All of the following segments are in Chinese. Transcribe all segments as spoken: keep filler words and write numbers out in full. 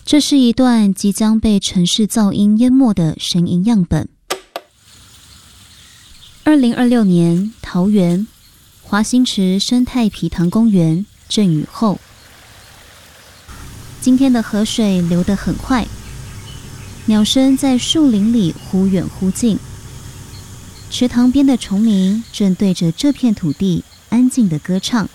这是一段即将被城市噪音淹没的声音样本。二零二六年，桃园华新池生态皮塘公园阵雨后，今天的河水流得很快，鸟声在树林里忽远忽近。池塘边的虫鸣正对着这片土地安静的歌唱。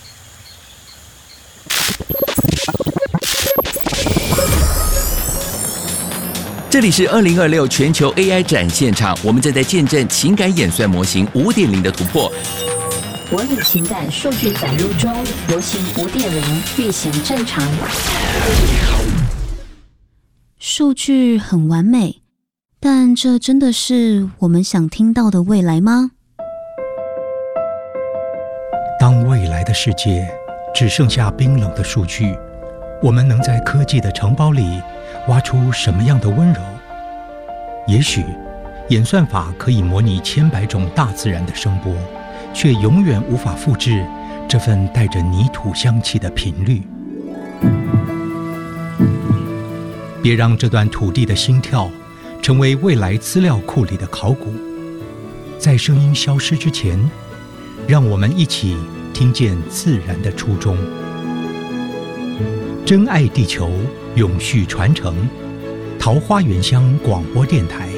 这里是二零二六全球 A I 展现场，我们正在见证情感演算模型 五点零 的突破。 模拟情感数据载入中，模型 五点零 运行正常。 数据很完美，但这真的是我们想听到的未来吗？ 当未来的世界只剩下冰冷的数据，我们能在科技的城堡里挖出什么样的温柔？也许演算法可以模拟千百种大自然的声波，却永远无法复制这份带着泥土香气的频率。别让这段土地的心跳成为未来资料库里的考古。在声音消失之前，让我们一起听见自然的初衷。真爱地球，永续传承。桃花源乡广播电台。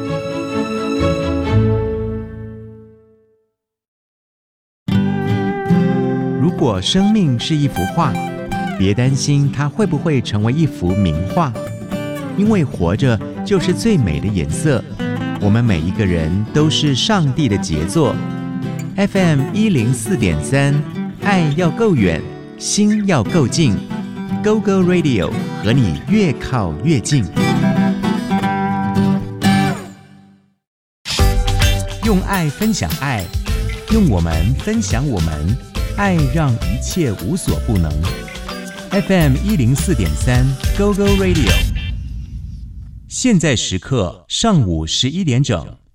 如果生命是一幅画，别担心它会不会成为一幅名画，因为活着就是最美的颜色。我们每一个人都是上帝的杰作。F M 一零四点三，爱要够远，心要够近。Go Go Radio 和你越靠越近。用爱分享爱，用我们分享我们，爱让一切无所不能。F M 一零四点三 Go Go Radio。现在时刻上午十一点整。